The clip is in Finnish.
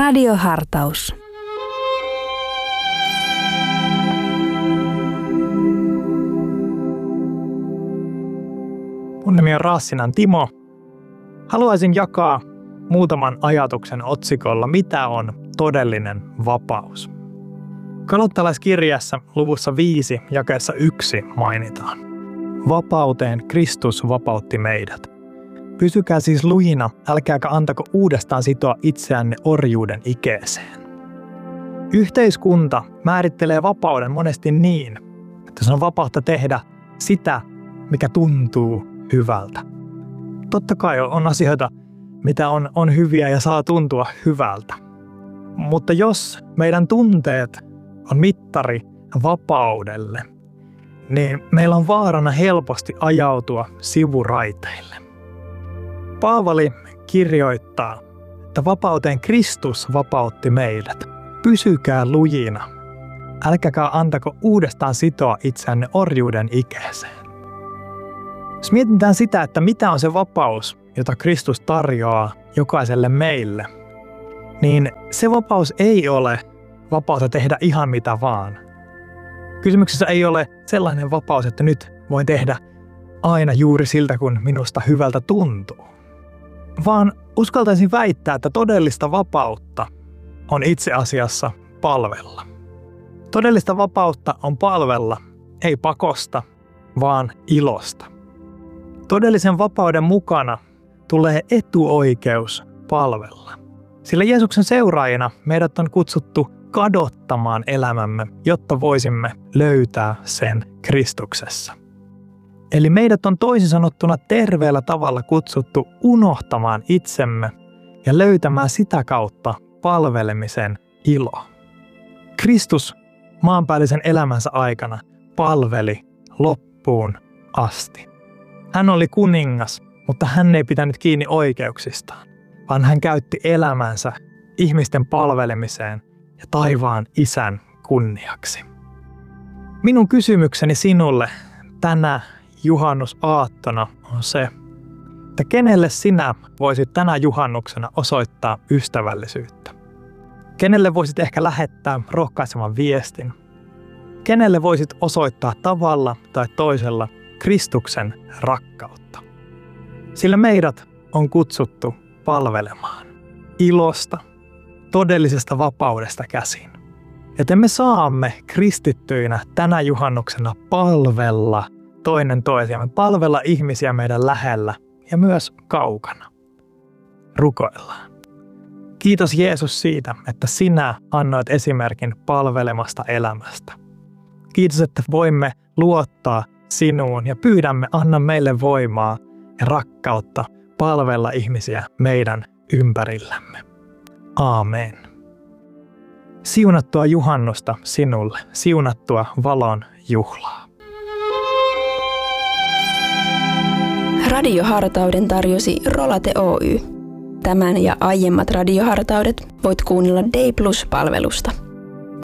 Radiohartaus. Mun nimi on Raassinan Timo. Haluaisin jakaa muutaman ajatuksen otsikolla, mitä on todellinen vapaus. Galattalaiskirjassa luvussa 5 jakeessa 1 mainitaan: vapauteen Kristus vapautti meidät. Pysykää siis lujina, älkääkä antako uudestaan sitoa itseänne orjuuden ikeeseen. Yhteiskunta määrittelee vapauden monesti niin, että se on vapautta tehdä sitä, mikä tuntuu hyvältä. Totta kai on asioita, mitä on hyviä ja saa tuntua hyvältä. Mutta jos meidän tunteet on mittari vapaudelle, niin meillä on vaarana helposti ajautua sivuraiteille. Paavali kirjoittaa, että vapauteen Kristus vapautti meidät. Pysykää lujina, älkääkä antako uudestaan sitoa itseänne orjuuden ikeeseen. Jos mietitään sitä, että mitä on se vapaus, jota Kristus tarjoaa jokaiselle meille, niin se vapaus ei ole vapautta tehdä ihan mitä vaan. Kysymyksessä ei ole sellainen vapaus, että nyt voin tehdä aina juuri siltä, kun minusta hyvältä tuntuu. Vaan uskaltaisin väittää, että todellista vapautta on itse asiassa palvella. Todellista vapautta on palvella, ei pakosta, vaan ilosta. Todellisen vapauden mukana tulee etuoikeus palvella. Sillä Jeesuksen seuraajina meidät on kutsuttu kadottamaan elämämme, jotta voisimme löytää sen Kristuksessa. Eli meidät on toisin sanottuna terveellä tavalla kutsuttu unohtamaan itsemme ja löytämään sitä kautta palvelemisen ilo. Kristus maanpäällisen elämänsä aikana palveli loppuun asti. Hän oli kuningas, mutta hän ei pitänyt kiinni oikeuksistaan, vaan hän käytti elämänsä ihmisten palvelemiseen ja taivaan Isän kunniaksi. Minun kysymykseni sinulle tänä juhannusaattona on se, että kenelle sinä voisit tänä juhannuksena osoittaa ystävällisyyttä? Kenelle voisit ehkä lähettää rohkaisevan viestin? Kenelle voisit osoittaa tavalla tai toisella Kristuksen rakkautta? Sillä meidät on kutsuttu palvelemaan ilosta, todellisesta vapaudesta käsin. Joten me saamme kristittyinä tänä juhannuksena palvella toinen toisiamme, palvella ihmisiä meidän lähellä ja myös kaukana. Rukoillaan. Kiitos Jeesus siitä, että sinä annoit esimerkin palvelemasta elämästä. Kiitos, että voimme luottaa sinuun ja pyydämme, anna meille voimaa ja rakkautta palvella ihmisiä meidän ympärillämme. Aamen. Siunattua juhannusta sinulle, siunattua valon juhlaa. Radiohartauden tarjosi Rolate Oy. Tämän ja aiemmat radiohartaudet voit kuunnella Day Plus-palvelusta.